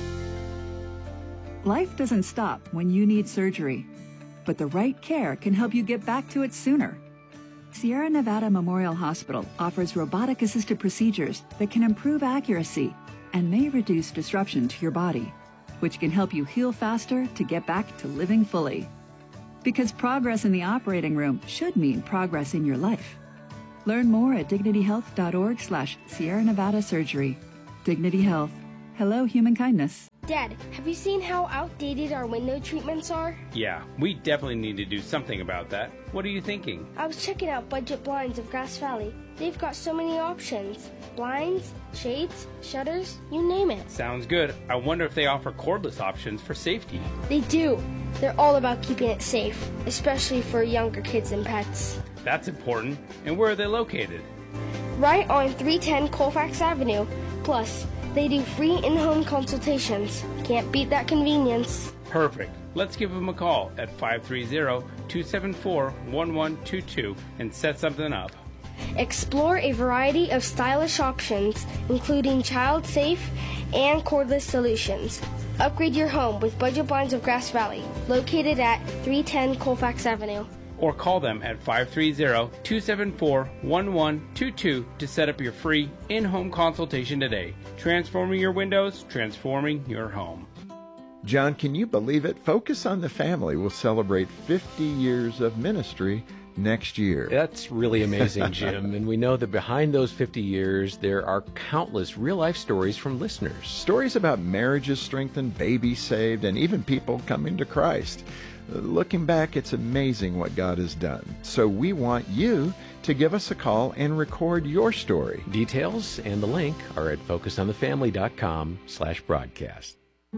Life doesn't stop when you need surgery, but the right care can help you get back to it sooner. Sierra Nevada Memorial Hospital offers robotic-assisted procedures that can improve accuracy and may reduce disruption to your body, which can help you heal faster to get back to living fully. Because progress in the operating room should mean progress in your life. Learn more at dignityhealth.org slash Sierra Nevada Surgery. Dignity Health. Hello, human kindness. Dad, have you seen how outdated our window treatments are? Yeah, we definitely need to do something about that. What are you thinking? I was checking out Budget Blinds of Grass Valley. They've got so many options. Blinds, shades, shutters, you name it. Sounds good. I wonder if they offer cordless options for safety. They do. They're all about keeping it safe, especially for younger kids and pets. That's important. And where are they located? Right on three ten Colfax Avenue. Plus, they do free in-home consultations. Can't beat that convenience. Perfect. Let's give them a call at five three zero, two seven four, one one two two and set something up. Explore a variety of stylish options, including child-safe and cordless solutions. Upgrade your home with Budget Blinds of Grass Valley, located at three ten Colfax Avenue. Or call them at five three zero, two seven four, one one two two to set up your free in-home consultation today. Transforming your windows, transforming your home. John, can you believe it? Focus on the Family will celebrate fifty years of ministry next year. That's really amazing, Jim. And we know that behind those fifty years, there are countless real-life stories from listeners. Stories about marriages strengthened, babies saved, and even people coming to Christ. Looking back, it's amazing what God has done. So we want you to give us a call and record your story. Details and the link are at focusonthefamily.com slash broadcast.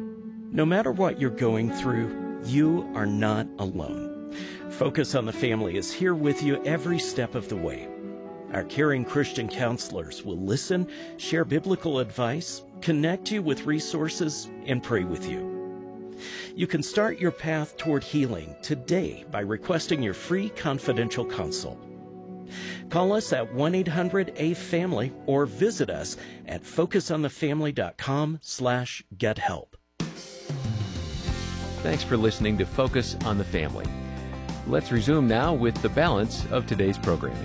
No matter what you're going through, you are not alone. Focus on the Family is here with you every step of the way. Our caring Christian counselors will listen, share biblical advice, connect you with resources, and pray with you. You can start your path toward healing today by requesting your free confidential consult. Call us at one eight hundred A family or visit us at focusonthefamily.com slash get help. Thanks for listening to Focus on the Family. Let's resume now with the balance of today's programming.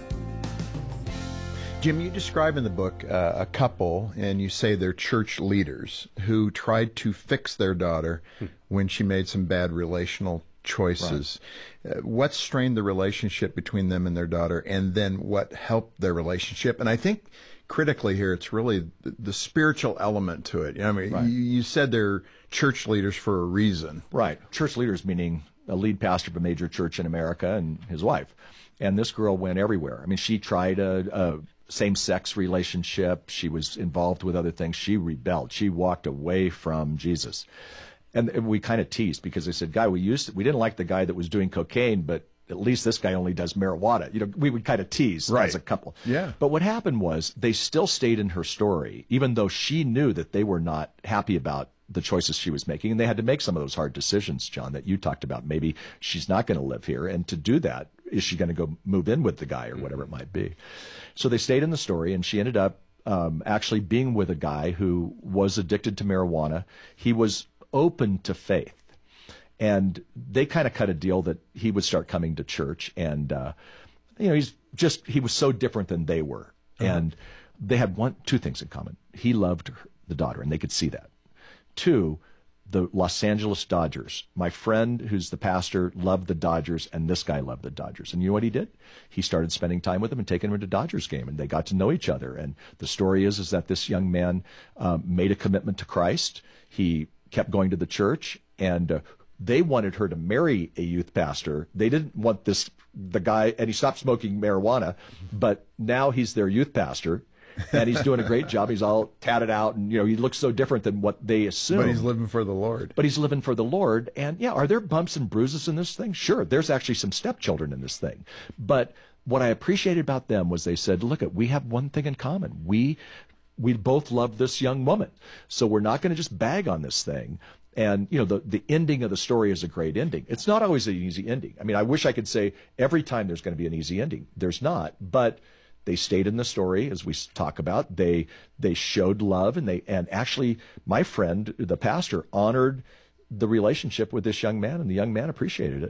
Jim, you describe in the book uh, a couple, and you say they're church leaders who tried to fix their daughter when she made some bad relational choices. Right. Uh, what strained the relationship between them and their daughter, and then what helped their relationship? And I think critically here, it's really the, the spiritual element to it. I mean, right. you, you said they're church leaders for a reason. Right. Church leaders meaning a lead pastor of a major church in America and his wife. And this girl went everywhere. I mean, she tried a, a same-sex relationship. She was involved with other things. She rebelled. She walked away from Jesus. And we kind of teased because they said, guy, we used to, we didn't like the guy that was doing cocaine, but at least this guy only does marijuana. You know, we would kind of tease right. as a couple. Yeah. But what happened was they still stayed in her story, even though she knew that they were not happy about the choices she was making. And they had to make some of those hard decisions, John, that you talked about. Maybe she's not going to live here. And to do that, is she going to go move in with the guy or whatever it might be? So they stayed in the story, and she ended up um, actually being with a guy who was addicted to marijuana. He was open to faith. And they kind of cut a deal that he would start coming to church. And, uh, you know, he's just, he was so different than they were. Uh-huh. And they had one, two things in common. He loved her, the daughter, and they could see that. Two, the Los Angeles Dodgers. My friend, who's the pastor, loved the Dodgers, and this guy loved the Dodgers. And you know what he did? He started spending time with them and taking them to Dodgers game, and they got to know each other. And the story is, is that this young man um, made a commitment to Christ. He kept going to the church, and uh, they wanted her to marry a youth pastor. They didn't want this, the guy, and he stopped smoking marijuana, but now he's their youth pastor. And he's doing a great job. He's all tatted out, and you know he looks so different than what they assume. But he's living for the Lord. But he's living for the Lord. And yeah, are there bumps and bruises in this thing? Sure, there's actually some stepchildren in this thing. But what I appreciated about them was they said, "Look, we have one thing in common. We we both love this young woman, so we're not going to just bag on this thing." And, you know, the, the ending of the story is a great ending. It's not always an easy ending. I mean, I wish I could say every time there's going to be an easy ending. There's not. But they stayed in the story, as we talk about. They they showed love, and they and actually, my friend, the pastor, honored the relationship with this young man, and the young man appreciated it.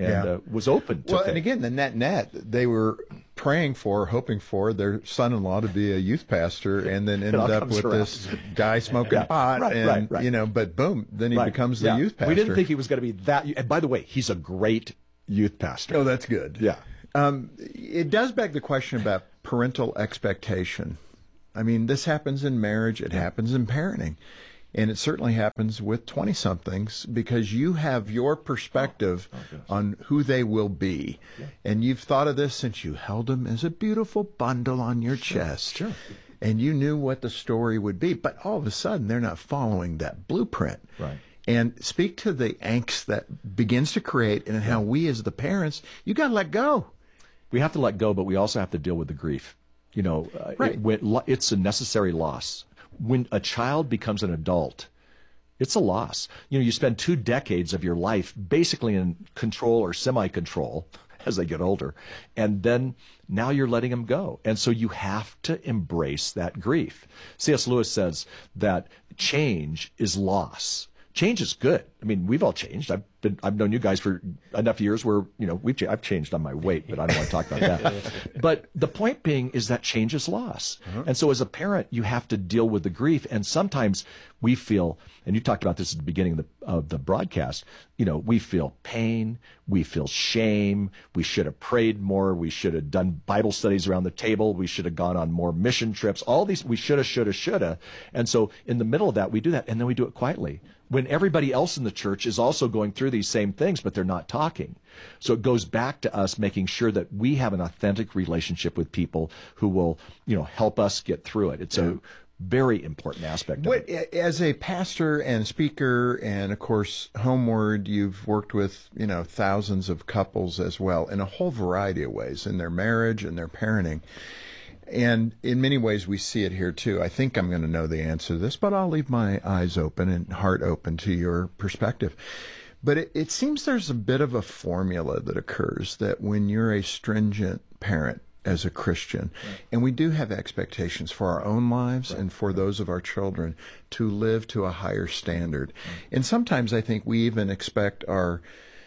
and Yeah. uh, was open to Well, faith. and again, the net net, they were praying for, hoping for their son-in-law to be a youth pastor, and then ended all up comes with around. this guy smoking Yeah. pot, Right, and right, right. you know, but boom, then he Right. becomes the Yeah. youth pastor. We didn't think he was going to be that. And by the way, he's a great youth pastor. Oh, that's good. Yeah. Um, it does beg the question about parental expectation. I mean, this happens in marriage, it happens in parenting, and it certainly happens with twenty-somethings because you have your perspective Oh, yes. on who they will be. And you've thought of this since you held them as a beautiful bundle on your chest. Sure. And you knew what the story would be, but all of a sudden they're not following that blueprint. Right. And speak to the angst that begins to create and how we as the parents, you got to let go. We have to let go, but we also have to deal with the grief. You know, uh, Right. it, when, it's a necessary loss. When a child becomes an adult, it's a loss. You know, you spend two decades of your life basically in control or semi-control as they get older, and then now you're letting them go. And so you have to embrace that grief. C S Lewis says that change is loss. Change is good. I mean, we've all changed. I've been, I've known you guys for enough years where, you know, we've, I've changed on my weight, but I don't want to talk about that. But the point being is that change is loss. Uh-huh. And so as a parent, you have to deal with the grief. And sometimes we feel, and you talked about this at the beginning of the, of the broadcast, you know, we feel pain, we feel shame, we should have prayed more, we should have done Bible studies around the table, we should have gone on more mission trips, all these, we shoulda, shoulda, shoulda. And so in the middle of that, we do that, and then we do it quietly, when everybody else in the church is also going through these same things, but they're not talking. So it goes back to us making sure that we have an authentic relationship with people who will, you know, help us get through it. It's a very important aspect of What, it. as a pastor and speaker, and of course, Homeward, you've worked with, you know, thousands of couples as well in a whole variety of ways in their marriage and their parenting. And in many ways, we see it here too. I think I'm going to know the answer to this, but I'll leave my eyes open and heart open to your perspective. But it, it seems there's a bit of a formula that occurs that when you're a stringent parent as a Christian, right. and we do have expectations for our own lives right. and for right. those of our children to live to a higher standard. Right. And sometimes I think we even expect our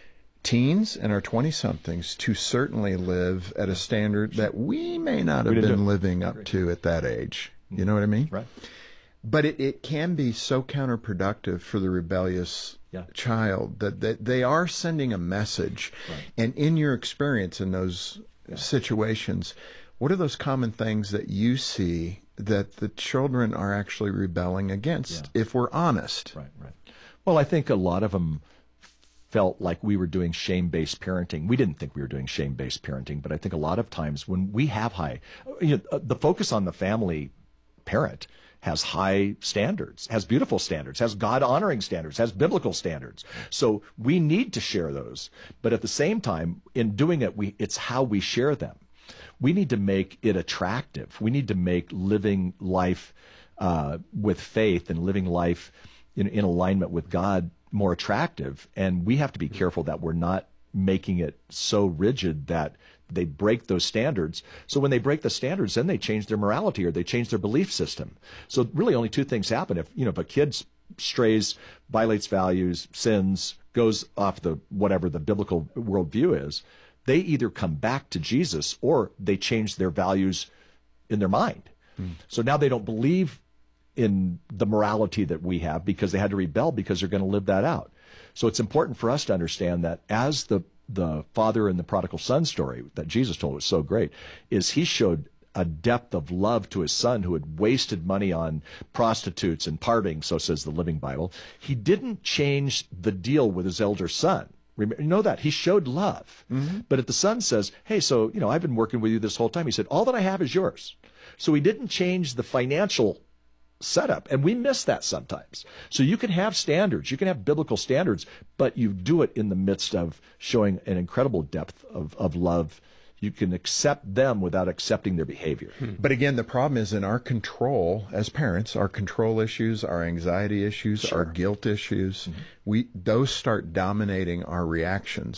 teens and our twenty-somethings to certainly live at a standard that we may not have been living up to at that age. You know what I mean? Right. But it, it can be so counterproductive for the rebellious yeah. child that, that they are sending a message. Right. And in your experience in those yeah. situations, what are those common things that you see that the children are actually rebelling against, yeah. if we're honest? Right, right. Well, I think a lot of them felt like we were doing shame-based parenting. We didn't think we were doing shame-based parenting, but I think a lot of times when we have high, you know, the focus on the family parent has high standards, has beautiful standards, has God-honoring standards, has biblical standards. So we need to share those. But at the same time, in doing it, we it's how we share them. We need to make it attractive. We need to make living life uh, with faith and living life in, in alignment with God more attractive, and we have to be careful that we're not making it so rigid that they break those standards. So when they break the standards, then they change their morality or they change their belief system. So really only two things happen. If, you know, if a kid strays, violates values, sins, goes off the whatever the biblical worldview is, they either come back to Jesus or they change their values in their mind. Mm. So now they don't believe in the morality that we have because they had to rebel because they're going to live that out. So it's important for us to understand that as the the father in the prodigal son story that Jesus told was so great, is he showed a depth of love to his son who had wasted money on prostitutes and partying, so says the Living Bible. He didn't change the deal with his elder son. Remember, you know that. He showed love. Mm-hmm. But if the son says, hey, so, you know, I've been working with you this whole time. He said, all that I have is yours. So he didn't change the financial setup, and we miss that sometimes. So you can have standards, you can have biblical standards, but you do it in the midst of showing an incredible depth of, of love. You can accept them without accepting their behavior. Hmm. But again, the problem is in our control as parents, our control issues, our anxiety issues, sure. our guilt issues, mm-hmm. we those start dominating our reactions.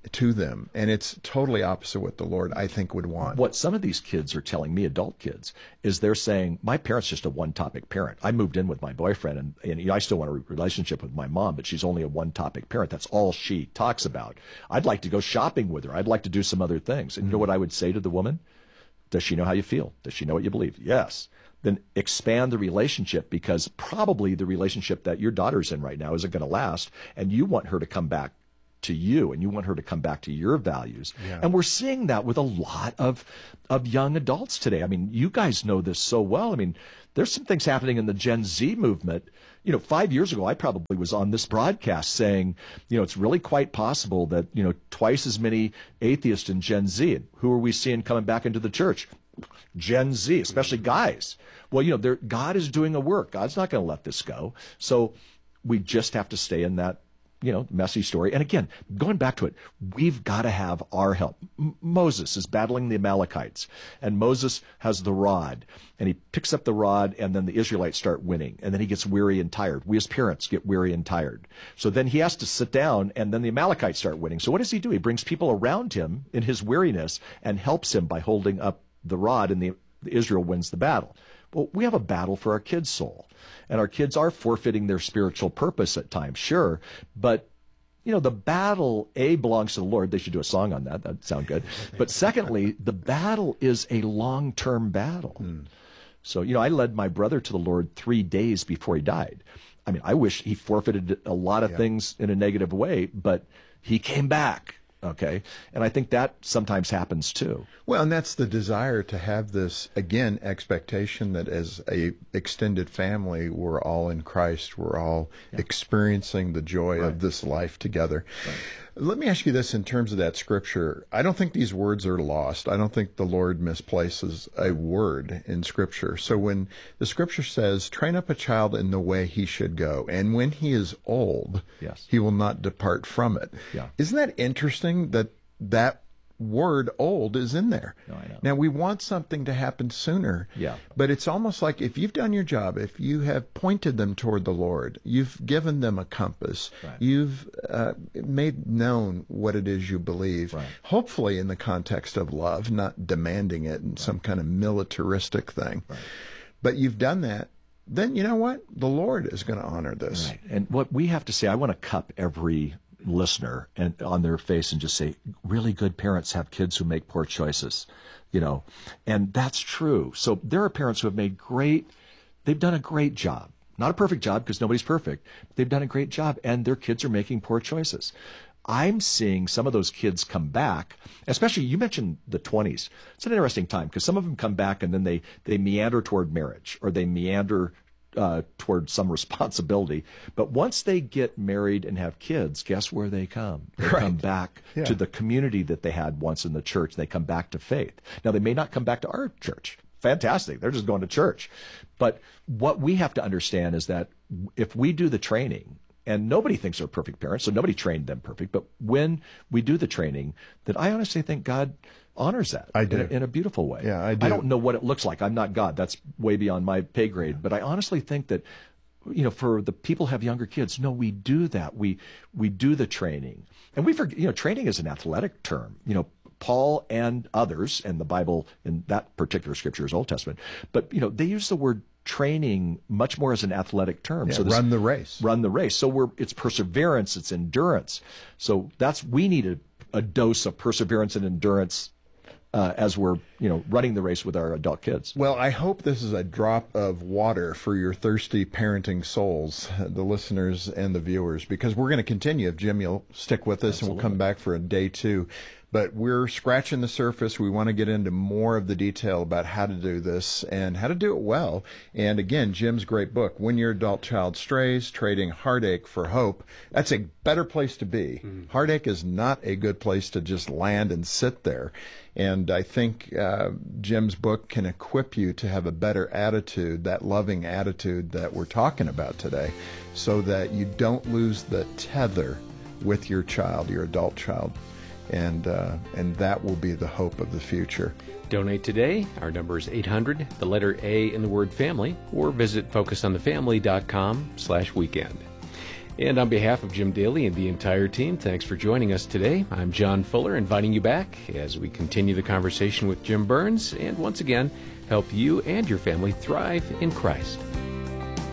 to them, and it's totally opposite what the Lord, I think, would want. What some of these kids are telling me, adult kids, is they're saying, my parent's just a one-topic parent. I moved in with my boyfriend, and, and you know, I still want a relationship with my mom, but she's only a one-topic parent. That's all she talks about. I'd like to go shopping with her. I'd like to do some other things. And you know what I would say to the woman? Does she know how you feel? Does she know what you believe? Yes. Then expand the relationship, because probably the relationship that your daughter's in right now isn't going to last, and you want her to come back to you, and you want her to come back to your values. Yeah. And we're seeing that with a lot of of young adults today. I mean, you guys know this so well. I mean, there's some things happening in the Gen Z movement. You know, five years ago, I probably was on this broadcast saying, you know, it's really quite possible that, you know, twice as many atheists in Gen Z. And who are we seeing coming back into the church? Gen Z, especially guys. Well, you know, God is doing a work. God's not going to let this go. So we just have to stay in that, you know, messy story. And again, going back to it, we've got to have our help. M- Moses is battling the Amalekites, and Moses has the rod, and he picks up the rod, and then the Israelites start winning, and then he gets weary and tired. We as parents get weary and tired. So then he has to sit down, and then the Amalekites start winning. So what does he do? He brings people around him in his weariness and helps him by holding up the rod, and the, Israel wins the battle. Well, we have a battle for our kids' soul. And our kids are forfeiting their spiritual purpose at times, sure. But, you know, the battle, A, belongs to the Lord. They should do a song on that. That'd sound good. But secondly, the battle is a long-term battle. Mm. So, you know, I led my brother to the Lord three days before he died. I mean, I wish he forfeited a lot of yeah. things in a negative way, but he came back. Okay. And I think that sometimes happens too. Well, and that's the desire to have this, again, expectation that as a extended family, we're all in Christ. We're all yeah. experiencing the joy right. of this life together. Right. Let me ask you this in terms of that scripture. I don't think these words are lost. I don't think the Lord misplaces a word in scripture. So when the scripture says, train up a child in the way he should go, and when he is old, yes. he will not depart from it. Yeah. Isn't that interesting that that word old is in there? No, I know. Now, we want something to happen sooner, yeah. but it's almost like if you've done your job, if you have pointed them toward the Lord, you've given them a compass, right. you've uh, made known what it is you believe, right. hopefully in the context of love, not demanding it in right. some kind of militaristic thing. Right. But you've done that, then you know what? The Lord is going to honor this. Right. And what we have to say, I want to cup every listener and on their face and just say, really good parents have kids who make poor choices, you know, and that's true. So there are parents who have made great, they've done a great job, not a perfect job because nobody's perfect. They've done a great job and their kids are making poor choices. I'm seeing some of those kids come back, especially you mentioned the twenties. It's an interesting time because some of them come back and then they, they meander toward marriage or they meander Uh, toward some responsibility. But once they get married and have kids, guess where they come? They right. come back yeah. to the community that they had once in the church. They come back to faith. Now, they may not come back to our church. Fantastic. They're just going to church. But what we have to understand is that if we do the training, and nobody thinks they're perfect parents, so nobody trained them perfect, but when we do the training, that I honestly think God honors that I do. In, a, in a beautiful way. Yeah, I do. I don't know what it looks like. I'm not God. That's way beyond my pay grade. But I honestly think that, you know, for the people who have younger kids, no, we do that. We we do the training. And we forget, you know, training is an athletic term. You know, Paul and others, and the Bible in that particular scripture is Old Testament, but, you know, they use the word training much more as an athletic term. Yeah, so this, run the race. Run the race. So we're it's perseverance, it's endurance. So that's we need a, a dose of perseverance and endurance uh, as we're, you know, running the race with our adult kids. Well, I hope this is a drop of water for your thirsty parenting souls, the listeners and the viewers, because we're going to continue. If Jim, you'll stick with us, Absolutely. And we'll come back for a day two. But we're scratching the surface. We want to get into more of the detail about how to do this and how to do it well. And again, Jim's great book, When Your Adult Child Strays, Trading Heartache for Hope. That's a better place to be. Mm. Heartache is not a good place to just land and sit there. And I think uh, Jim's book can equip you to have a better attitude, that loving attitude that we're talking about today, so that you don't lose the tether with your child, your adult child. And uh, and that will be the hope of the future. Donate today. Our number is eight hundred, the letter A in the word family, or visit focus on the family dot com slash weekend. And on behalf of Jim Daly and the entire team, thanks for joining us today. I'm John Fuller, inviting you back as we continue the conversation with Jim Burns and once again help you and your family thrive in Christ.